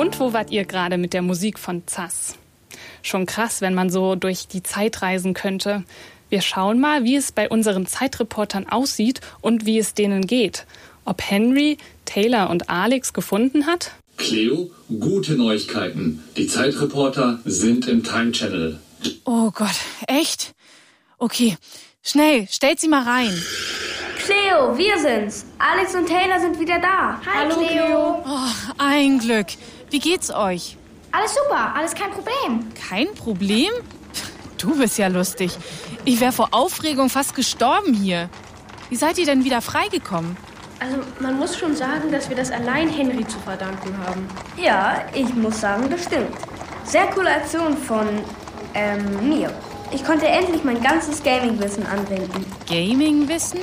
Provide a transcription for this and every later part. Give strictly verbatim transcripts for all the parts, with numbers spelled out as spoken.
Und wo wart ihr gerade mit der Musik von Zaz? Schon krass, wenn man so durch die Zeit reisen könnte. Wir schauen mal, wie es bei unseren Zeitreportern aussieht und wie es denen geht. Ob Henry, Taylor und Alex gefunden hat? Cleo, gute Neuigkeiten. Die Zeitreporter sind im Time Channel. Oh Gott, echt? Okay, schnell, stellt sie mal rein. Cleo, wir sind's. Alex und Taylor sind wieder da. Hi, Hallo, Cleo. Oh, ein Glück. Wie geht's euch? Alles super, alles kein Problem. Kein Problem? Du bist ja lustig. Ich wäre vor Aufregung fast gestorben hier. Wie seid ihr denn wieder freigekommen? Also man muss schon sagen, dass wir das allein Henry zu verdanken haben. Ja, ich muss sagen, das stimmt. Sehr coole Aktion von ähm, mir. Ich konnte endlich mein ganzes Gaming-Wissen anwenden. Gaming-Wissen?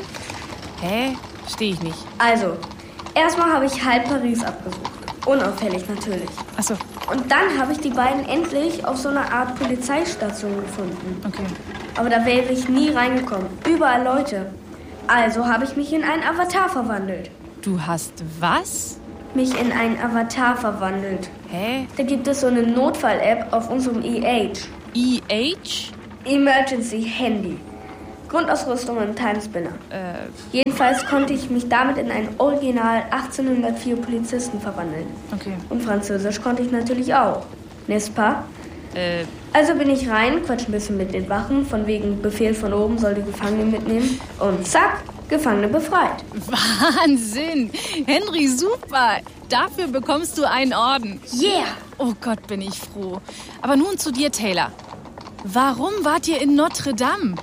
Hä? Verstehe ich nicht. Also, erstmal habe ich halb Paris abgesucht. Unauffällig natürlich. Ach so. Und dann habe ich die beiden endlich auf so einer Art Polizeistation gefunden. Okay. Aber da wäre ich nie reingekommen. Überall Leute. Also habe ich mich in einen Avatar verwandelt. Du hast was? Mich in einen Avatar verwandelt. Hä? Da gibt es so eine Notfall-App auf unserem E H. E H? Emergency Handy. Grundausrüstung und Timespinner. Äh. Jedenfalls konnte ich mich damit in einen Original achtzehnhundertvier Polizisten verwandeln. Okay. Und Französisch konnte ich natürlich auch. N'est-ce pas? Äh. Also bin ich rein, quatsch ein bisschen mit den Wachen, von wegen Befehl von oben, soll die Gefangene mitnehmen. Und zack, Gefangene befreit. Wahnsinn! Henry, super! Dafür bekommst du einen Orden. Yeah! Oh Gott, bin ich froh. Aber nun zu dir, Taylor. Warum wart ihr in Notre Dame?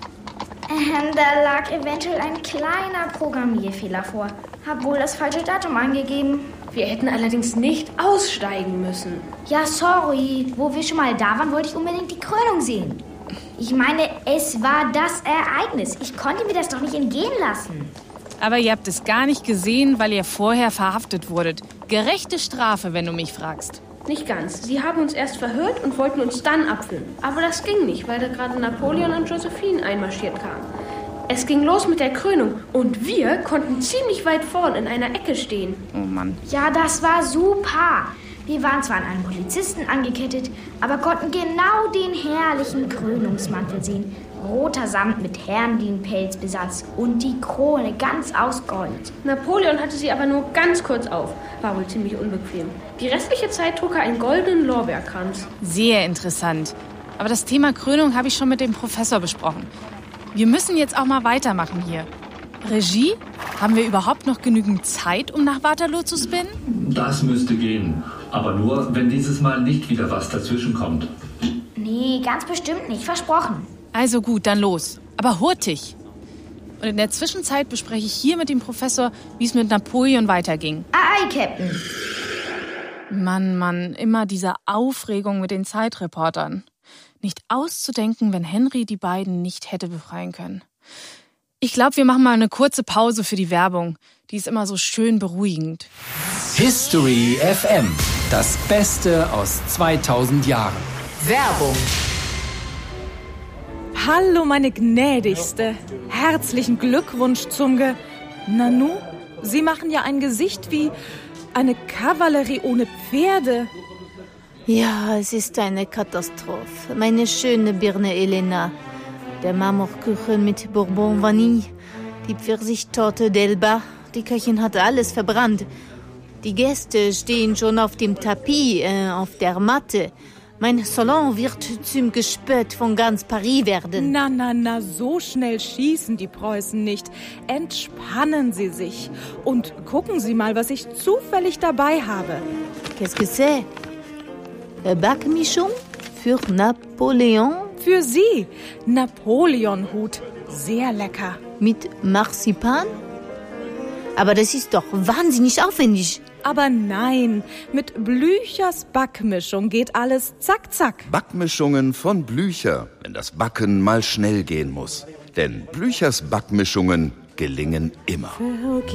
Ähm, da lag eventuell ein kleiner Programmierfehler vor. Hab wohl das falsche Datum angegeben. Wir hätten allerdings nicht aussteigen müssen. Ja, sorry. Wo wir schon mal da waren, wollte ich unbedingt die Krönung sehen. Ich meine, es war das Ereignis. Ich konnte mir das doch nicht entgehen lassen. Aber ihr habt es gar nicht gesehen, weil ihr vorher verhaftet wurdet. Gerechte Strafe, wenn du mich fragst. Nicht ganz. Sie haben uns erst verhört und wollten uns dann abführen. Aber das ging nicht, weil da gerade Napoleon und Josephine einmarschiert kamen. Es ging los mit der Krönung und wir konnten ziemlich weit vorn in einer Ecke stehen. Oh Mann. Ja, das war super. Wir waren zwar an einen Polizisten angekettet, aber konnten genau den herrlichen Krönungsmantel sehen. Roter Samt mit Hermlinpelzbesatz und die Krone ganz aus Gold. Napoleon hatte sie aber nur ganz kurz auf. War wohl ziemlich unbequem. Die restliche Zeit trug er einen goldenen Lorbeerkranz. Sehr interessant. Aber das Thema Krönung habe ich schon mit dem Professor besprochen. Wir müssen jetzt auch mal weitermachen hier. Regie, haben wir überhaupt noch genügend Zeit, um nach Waterloo zu spinnen? Das müsste gehen. Aber nur, wenn dieses Mal nicht wieder was dazwischen kommt. Nee, ganz bestimmt nicht. Versprochen. Also gut, dann los. Aber hurtig. Und in der Zwischenzeit bespreche ich hier mit dem Professor, wie es mit Napoleon weiterging. Aye, Captain. Mann, Mann, immer diese Aufregung mit den Zeitreportern. Nicht auszudenken, wenn Henry die beiden nicht hätte befreien können. Ich glaube, wir machen mal eine kurze Pause für die Werbung. Die ist immer so schön beruhigend. History F M. Das Beste aus zweitausend Jahren. Werbung. Hallo, meine Gnädigste. Herzlichen Glückwunsch zum Ge... Nanu, Sie machen ja ein Gesicht wie eine Kavallerie ohne Pferde. Ja, es ist eine Katastrophe. Meine schöne Birne Elena. Der Marmorkuchen mit Bourbon Vanille. Die Pfirsichtorte d'Elba. Die Köchin hat alles verbrannt. Die Gäste stehen schon auf dem Tapis, äh, auf der Matte. Mein Salon wird zum Gespött von ganz Paris werden. Na, na, na, so schnell schießen die Preußen nicht. Entspannen Sie sich. Und gucken Sie mal, was ich zufällig dabei habe. Qu'est-ce que c'est? Backmischung für Napoleon? Für Sie. Napoleonhut. Sehr lecker. Mit Marzipan? Aber das ist doch wahnsinnig aufwendig. Aber nein, mit Blüchers Backmischung geht alles zack, zack. Backmischungen von Blücher, wenn das Backen mal schnell gehen muss. Denn Blüchers Backmischungen gelingen immer.